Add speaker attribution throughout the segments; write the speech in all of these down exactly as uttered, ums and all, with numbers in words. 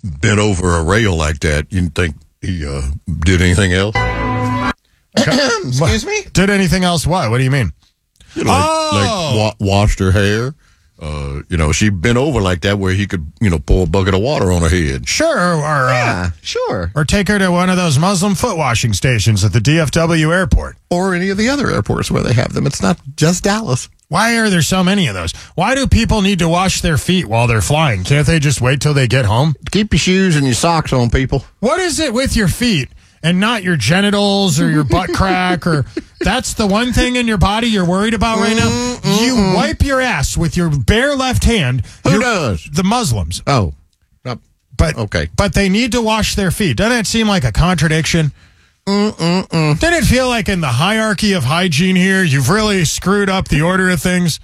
Speaker 1: bent over a rail like that, you'd think he uh, did anything else.
Speaker 2: Excuse me?
Speaker 3: Did anything else what? What do you mean?
Speaker 1: You know, like,
Speaker 3: Oh!
Speaker 1: like wa- washed her hair. Uh, you know, she bent over like that where he could, you know, pour a bucket of water on her head.
Speaker 3: Sure, or uh,
Speaker 2: Yeah, sure.
Speaker 3: or take her to one of those Muslim foot washing stations at the D F W airport.
Speaker 1: Or any of the other airports where they have them. It's not just Dallas.
Speaker 3: Why are there so many of those? Why do people need to wash their feet while they're flying? Can't they just wait till they get home?
Speaker 1: Keep your shoes and your socks on, people.
Speaker 3: What is it with your feet and not your genitals or your butt crack? Or that's the one thing in your body you're worried about right now? Mm-mm. You wipe your ass with your bare left hand.
Speaker 1: Who
Speaker 3: You're-
Speaker 1: does?
Speaker 3: The Muslims.
Speaker 1: Oh. Uh,
Speaker 3: But
Speaker 1: okay.
Speaker 3: But they need to wash their feet. Doesn't it seem like a contradiction?
Speaker 1: Mm-mm-mm.
Speaker 3: Doesn't it feel like in the hierarchy of hygiene here, you've really screwed up the order of things?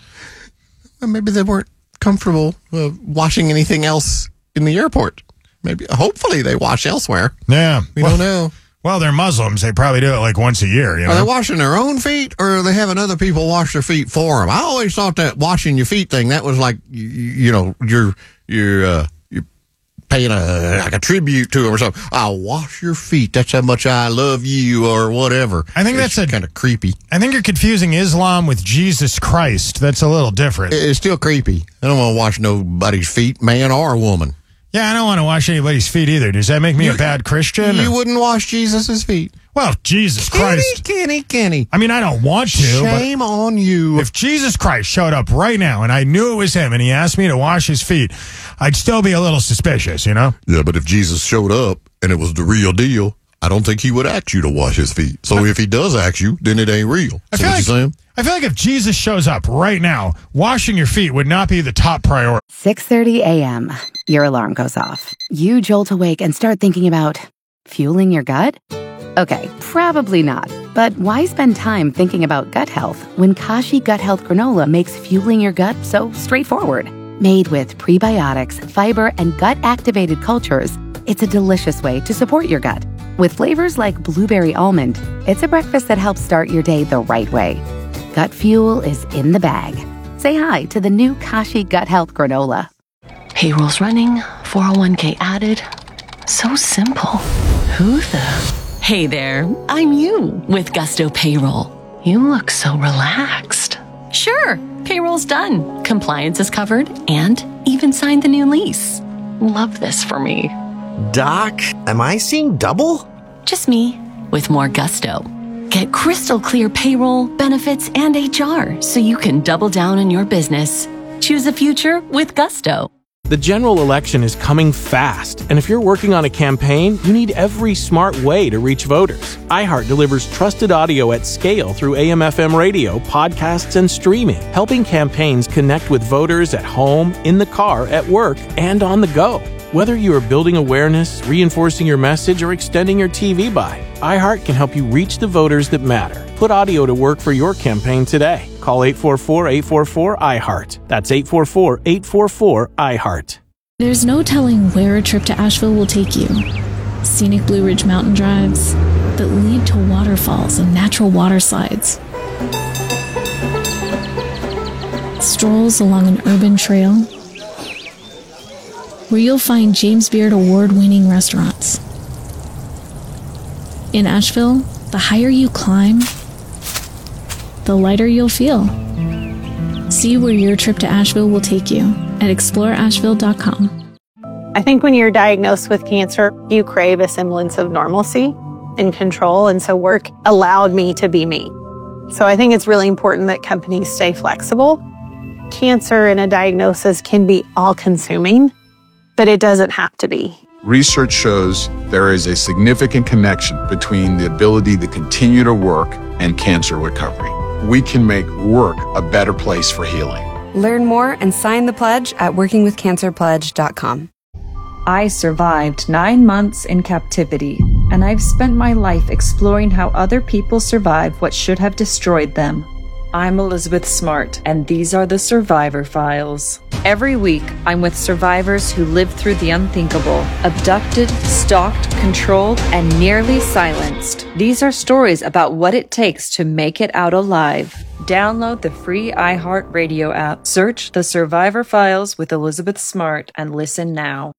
Speaker 1: Well, maybe they weren't comfortable uh, washing anything else in the airport. Maybe, hopefully they wash elsewhere.
Speaker 3: Yeah.
Speaker 1: We
Speaker 3: well,
Speaker 1: don't know.
Speaker 3: Well, they're Muslims. They probably do it like once a year. You know?
Speaker 1: Are they washing their own feet, or are they having other people wash their feet for them? I always thought that washing your feet thing, that was like, you, you know, you're, you're, uh, you're paying a, like a tribute to them or something. I'll wash your feet. That's how much I love you or whatever.
Speaker 3: I think
Speaker 1: It's
Speaker 3: that's a-
Speaker 1: kind of creepy.
Speaker 3: I think you're confusing Islam with Jesus Christ. That's a little different.
Speaker 1: It's still creepy. I don't want to wash nobody's feet, man or woman.
Speaker 3: Yeah, I don't want to wash anybody's feet either. Does that make me a bad Christian?
Speaker 1: You
Speaker 3: or-
Speaker 1: wouldn't wash Jesus' feet.
Speaker 3: Well, Jesus Christ.
Speaker 1: Kenny, Kenny, Kenny.
Speaker 3: I mean, I don't want to, but
Speaker 1: Shame on you.
Speaker 3: if Jesus Christ showed up right now and I knew it was him and he asked me to wash his feet, I'd still be a little suspicious, you know?
Speaker 1: Yeah, but if Jesus showed up and it was the real deal, I don't think he would ask you to wash his feet. So if he does ask you, then it ain't real.
Speaker 3: I
Speaker 1: See
Speaker 3: feel,
Speaker 1: what
Speaker 3: like,
Speaker 1: you're saying?
Speaker 3: I feel like if Jesus shows up right now, washing your feet would not be the top priority.
Speaker 4: six thirty a.m. Your alarm goes off. You jolt awake and start thinking about fueling your gut? Okay, probably not. But why spend time thinking about gut health when Kashi Gut Health Granola makes fueling your gut so straightforward? Made with prebiotics, fiber, and gut-activated cultures, it's a delicious way to support your gut. With flavors like blueberry almond, it's a breakfast that helps start your day the right way. Gut fuel is in the bag. Say hi to the new Kashi Gut Health Granola.
Speaker 5: Payroll's running, four oh one k added. So simple. Who the... Hey there, I'm you with Gusto Payroll. You look so relaxed. Sure, payroll's done. Compliance is covered and even signed the new lease. Love this for me.
Speaker 2: Doc, am I seeing double?
Speaker 5: Just me with more gusto. Get crystal clear payroll, benefits, and H R so you can double down on your business. Choose a future with Gusto.
Speaker 6: The general election is coming fast, and if you're working on a campaign, you need every smart way to reach voters. iHeart delivers trusted audio at scale through A M F M radio, podcasts, and streaming, helping campaigns connect with voters at home, in the car, at work, and on the go. Whether you are building awareness, reinforcing your message, or extending your T V buy, iHeart can help you reach the voters that matter. Put audio to work for your campaign today. Call eight four four, eight four four, iHeart. That's eight four four, eight four four, iHeart.
Speaker 7: There's no telling where a trip to Asheville will take you. Scenic Blue Ridge mountain drives that lead to waterfalls and natural water slides. Strolls along an urban trail where you'll find James Beard award-winning restaurants. In Asheville, the higher you climb, the lighter you'll feel. See where your trip to Asheville will take you at explore asheville dot com.
Speaker 8: I think when you're diagnosed with cancer, you crave a semblance of normalcy and control, and so work allowed me to be me. So I think it's really important that companies stay flexible. Cancer and a diagnosis can be all-consuming, but it doesn't have to be.
Speaker 9: Research shows there is a significant connection between the ability to continue to work and cancer recovery. We can make work a better place for healing.
Speaker 10: Learn more and sign the pledge at working with cancer pledge dot com.
Speaker 11: I survived nine months in captivity, and I've spent my life exploring how other people survived what should have destroyed them. I'm Elizabeth Smart, and these are the Survivor Files. Every week, I'm with survivors who lived through the unthinkable, abducted, stalked, controlled, and nearly silenced. These are stories about what it takes to make it out alive. Download the free iHeart Radio app, search The Survivor Files with Elizabeth Smart, and listen now.